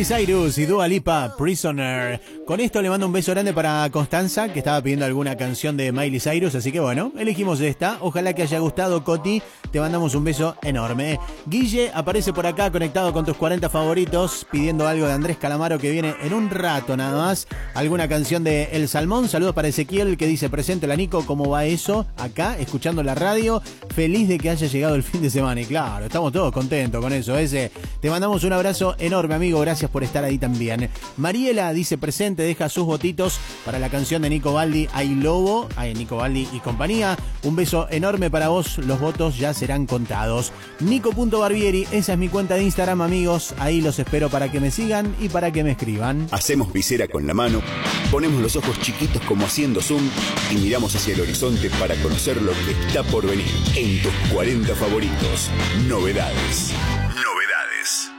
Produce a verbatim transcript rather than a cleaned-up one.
Miley Cyrus y Dua Lipa, Prisoner. Con esto le mando un beso grande para Constanza, que estaba pidiendo alguna canción de Miley Cyrus, así que bueno, elegimos esta. Ojalá que haya gustado, Coti. Te mandamos un beso enorme. Guille aparece por acá conectado con tus cuarenta favoritos, pidiendo algo de Andrés Calamaro, que viene en un rato nada más. Alguna canción de El Salmón. Saludos para Ezequiel, que dice: presente la Nico, ¿cómo va eso? Acá, escuchando la radio, feliz de que haya llegado el fin de semana. Y claro, estamos todos contentos con eso. Ese, te mandamos un abrazo enorme, amigo. Gracias por estar ahí también. Mariela dice presente, deja sus votitos para la canción de Nico Baldi, Ay Lobo, ay Nico Baldi y compañía. Un beso enorme para vos, los votos ya serán contados. Nico.barbieri, esa es mi cuenta de Instagram, amigos. Ahí los espero para que me sigan y para que me escriban. Hacemos visera con la mano, ponemos los ojos chiquitos como haciendo zoom y miramos hacia el horizonte para conocer lo que está por venir en tus cuarenta favoritos. Novedades. Novedades.